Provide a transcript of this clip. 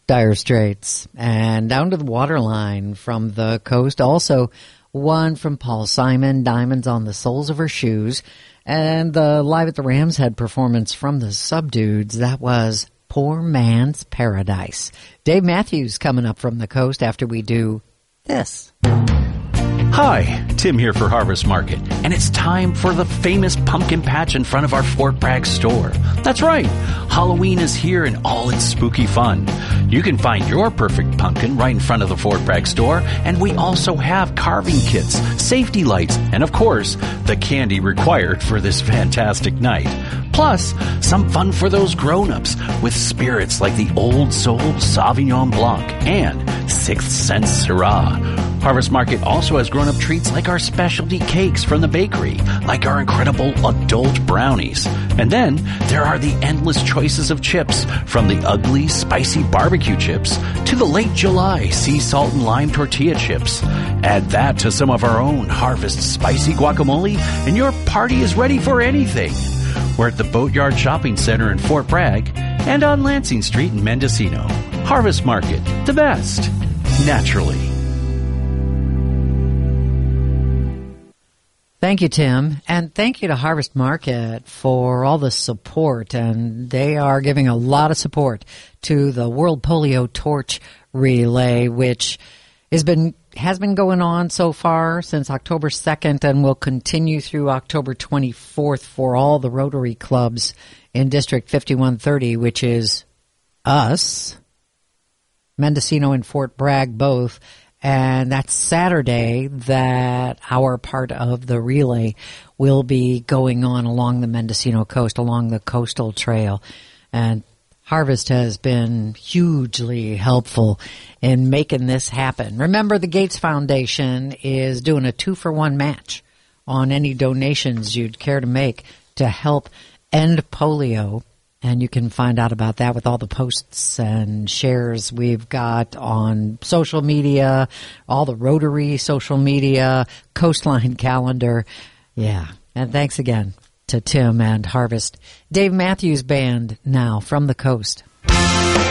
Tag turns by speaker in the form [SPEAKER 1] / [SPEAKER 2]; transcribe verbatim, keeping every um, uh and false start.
[SPEAKER 1] Dire Straits. And Down to the Waterline from the coast. Also one from Paul Simon, Diamonds on the Soles of Her Shoes. And the Live at the Ram's Head performance from the Subdudes, that was Poor Man's Paradise. Dave Matthews coming up from the coast after we do this.
[SPEAKER 2] Hi, Tim here for Harvest Market, and it's time for the famous pumpkin patch in front of our Fort Bragg store. That's right, Halloween is here in all its spooky fun. You can find your perfect pumpkin right in front of the Fort Bragg store, and we also have carving kits, safety lights, and of course, the candy required for this fantastic night. Plus, some fun for those grown-ups with spirits like the Old Soul Sauvignon Blanc and Sixth Sense Syrah. Harvest Market also has grown-up treats like our specialty cakes from the bakery, like our incredible adult brownies. And then there are the endless choices of chips, from the ugly, spicy barbecue chips to the late July sea salt and lime tortilla chips. Add that to some of our own Harvest spicy guacamole, and your party is ready for anything. We're at the Boatyard Shopping Center in Fort Bragg and on Lansing Street in Mendocino. Harvest Market, the best, naturally.
[SPEAKER 1] Thank you, Tim, and thank you to Harvest Market for all the support, and they are giving a lot of support to the World Polio Torch Relay, which has been has been going on so far since October second and will continue through October twenty-fourth for all the Rotary clubs in District fifty-one thirty, which is us, Mendocino and Fort Bragg both. And that's Saturday that our part of the relay will be going on along the Mendocino coast, along the coastal trail. And Harvest has been hugely helpful in making this happen. Remember, the Gates Foundation is doing a two-for-one match on any donations you'd care to make to help end polio. And you can find out about that with all the posts and shares we've got on social media, all the Rotary social media, Coastline calendar. Yeah. And thanks again to Tim and Harvest. Dave Matthews Band now from the coast.